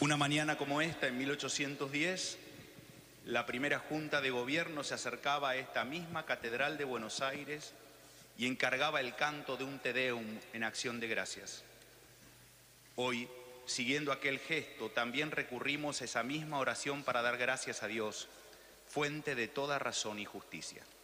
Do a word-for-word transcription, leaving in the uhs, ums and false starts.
Una mañana como esta, en mil ochocientos diez, la primera Junta de Gobierno se acercaba a esta misma Catedral de Buenos Aires y encargaba el canto de un Te Deum en acción de gracias. Hoy, siguiendo aquel gesto, también recurrimos a esa misma oración para dar gracias a Dios, fuente de toda razón y justicia.